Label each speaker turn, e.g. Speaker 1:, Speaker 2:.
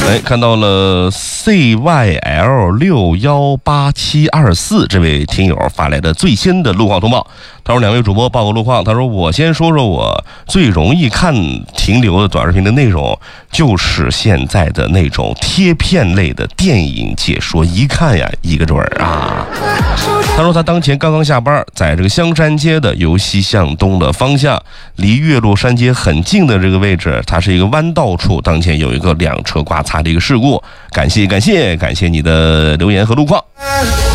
Speaker 1: 看到了 CYL61874这位听友发来的最新的路况通报。他说：“两位主播报个路况。他说我先说说我最容易看停留的短视频的内容，就是现在的那种贴片类的电影解说，一看呀一个准儿啊。”他说他当前刚刚下班，在这个香山街的由西向东的方向，离岳麓山街很近的这个位置，它是一个弯道处，当前有一个两车刮擦的一个事故。感谢你的留言和路况。